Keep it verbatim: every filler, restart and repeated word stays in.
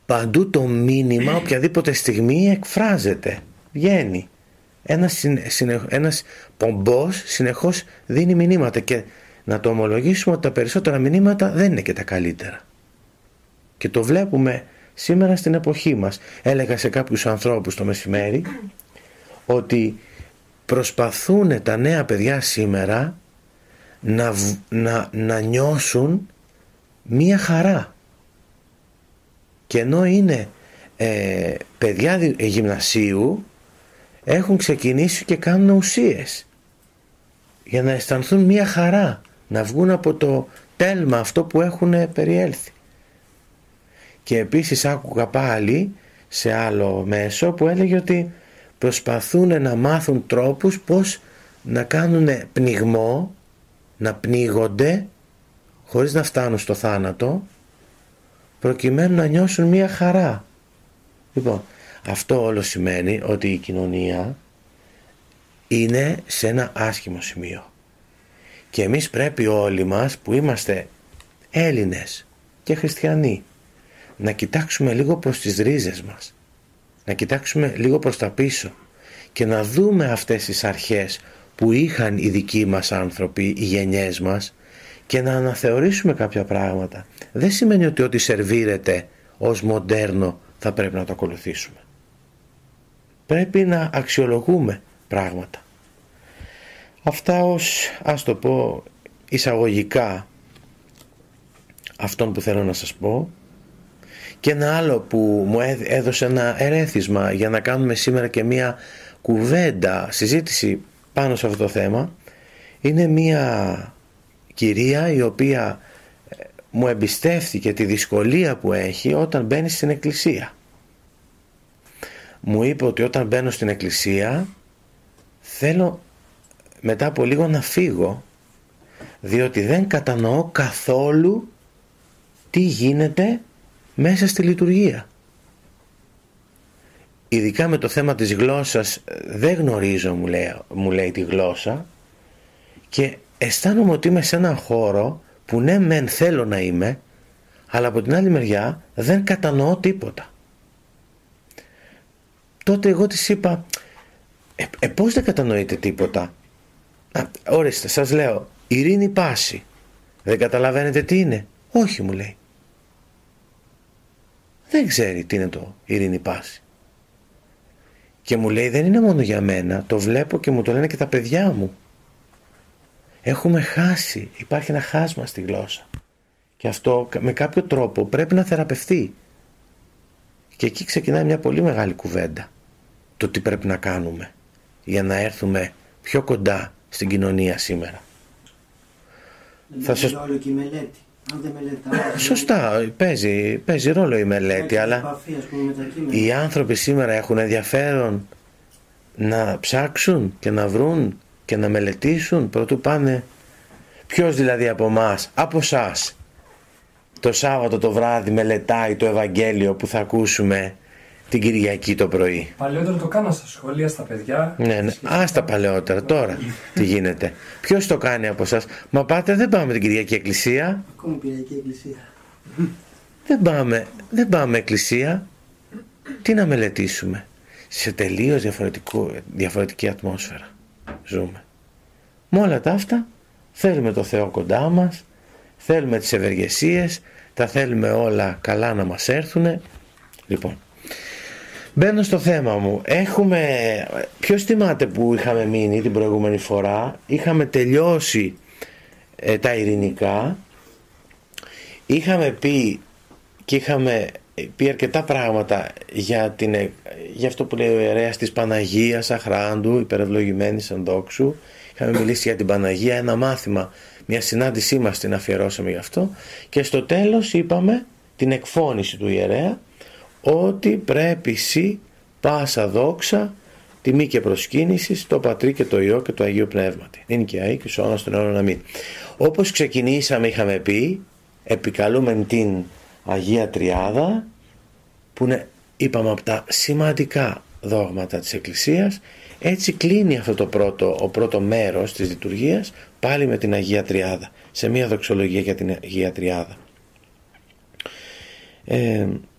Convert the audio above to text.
παντού το μήνυμα οποιαδήποτε στιγμή εκφράζεται, βγαίνει. Ένας, συνε, ένας πομπός συνεχώς δίνει μηνύματα και να το ομολογήσουμε ότι τα περισσότερα μηνύματα δεν είναι και τα καλύτερα. Και το βλέπουμε σήμερα στην εποχή μας. Έλεγα σε κάποιους ανθρώπους το μεσημέρι ότι προσπαθούν τα νέα παιδιά σήμερα να, να, να νιώσουν μία χαρά. Και ενώ είναι ε, παιδιά γυμνασίου, έχουν ξεκινήσει και κάνουν ουσίες για να αισθανθούν μία χαρά, να βγουν από το τέλμα αυτό που έχουν περιέλθει. Και επίσης άκουγα πάλι σε άλλο μέσο που έλεγε ότι προσπαθούν να μάθουν τρόπους πώς να κάνουν πνιγμό, να πνίγονται χωρίς να φτάνουν στο θάνατο, προκειμένου να νιώσουν μία χαρά. Λοιπόν, αυτό όλο σημαίνει ότι η κοινωνία είναι σε ένα άσχημο σημείο. Και εμείς πρέπει όλοι μας που είμαστε Έλληνες και χριστιανοί να κοιτάξουμε λίγο προς τις ρίζες μας, να κοιτάξουμε λίγο προς τα πίσω και να δούμε αυτές τις αρχές που είχαν οι δικοί μας άνθρωποι, οι γενιές μας, και να αναθεωρήσουμε κάποια πράγματα. Δεν σημαίνει ότι ό,τι σερβίρεται ως μοντέρνο θα πρέπει να το ακολουθήσουμε. Πρέπει να αξιολογούμε πράγματα. Αυτά ως, ας το πω, εισαγωγικά αυτόν που θέλω να σας πω. Και ένα άλλο που μου έδωσε ένα ερέθισμα για να κάνουμε σήμερα και μία κουβέντα, συζήτηση πάνω σε αυτό το θέμα, είναι μία κυρία η οποία μου εμπιστεύτηκε τη δυσκολία που έχει όταν μπαίνει στην εκκλησία. Μου είπε ότι όταν μπαίνω στην εκκλησία θέλω μετά από λίγο να φύγω, διότι δεν κατανοώ καθόλου τι γίνεται μέσα στη λειτουργία. Ειδικά με το θέμα της γλώσσας δεν γνωρίζω, μου λέει, μου λέει τη γλώσσα, και αισθάνομαι ότι είμαι σε έναν χώρο που ναι μεν θέλω να είμαι, αλλά από την άλλη μεριά δεν κατανοώ τίποτα. Τότε εγώ της είπα, ε, ε πώς δεν κατανοείτε τίποτα? Α, ορίστε, σας λέω, ειρήνη πάση. Δεν καταλαβαίνετε τι είναι? Όχι, μου λέει. Δεν ξέρει τι είναι το ειρήνη πάση. Και μου λέει, δεν είναι μόνο για μένα, το βλέπω και μου το λένε και τα παιδιά μου. Έχουμε χάσει, υπάρχει ένα χάσμα στη γλώσσα. Και αυτό με κάποιο τρόπο πρέπει να θεραπευτεί. Και εκεί ξεκινάει μια πολύ μεγάλη κουβέντα. Το τι πρέπει να κάνουμε για να έρθουμε πιο κοντά στην κοινωνία σήμερα. Δεν θα σας... ρόλο και η μελέτη. Αν δεν μελετάω, σωστά, παίζει, παίζει ρόλο η μελέτη, αλλά επαφή, πούμε, οι άνθρωποι σήμερα έχουν ενδιαφέρον να ψάξουν και να βρουν και να μελετήσουν προτού πάνε. Ποιος δηλαδή από εμάς, από εσάς, το Σάββατο το βράδυ μελετάει το Ευαγγέλιο που θα ακούσουμε την Κυριακή το πρωί? Παλαιότερα το κάνα στα σχολεία, στα παιδιά. Ναι, ναι. Άστα παλαιότερα, τώρα τι γίνεται? Ποιος το κάνει από εσάς? Μα πάτε, δεν πάμε την Κυριακή εκκλησία. Ακόμη Κυριακή εκκλησία. Δεν πάμε, δεν πάμε εκκλησία. Τι να μελετήσουμε? Σε τελείως διαφορετική ατμόσφαιρα ζούμε. Με όλα τα αυτά θέλουμε το Θεό κοντά μας, θέλουμε τις ευεργεσίες, τα θέλουμε όλα καλά να μας έρθουνε. Λοιπόν, μπαίνω στο θέμα μου. Έχουμε, ποιος θυμάται που είχαμε μείνει την προηγούμενη φορά? Είχαμε τελειώσει ε, τα ειρηνικά, είχαμε πει και είχαμε πει αρκετά πράγματα για, την, για αυτό που λέει ο ιερέας της Παναγίας Αχράντου, υπερευλογημένης ενδόξου. Είχαμε μιλήσει για την Παναγία, ένα μάθημα, μια συνάντησή μας την αφιερώσαμε γι' αυτό, και στο τέλος είπαμε την εκφώνηση του ιερέα, ότι πρέπει σύ πάσα δόξα, τιμή και προσκύνηση στο Πατρί και το Υιό και το Αγίο Πνεύματι. Είναι και αεί και σ' όνος των αιώνων αμήν. Όπως ξεκινήσαμε είχαμε πει, επικαλούμεν την Αγία Τριάδα, που είναι, είπαμε, από τα σημαντικά δόγματα της Εκκλησίας. Έτσι κλείνει αυτό το πρώτο, ο πρώτο μέρος της λειτουργίας, πάλι με την Αγία Τριάδα, σε μια δοξολογία για την Αγία Τριάδα. Ε,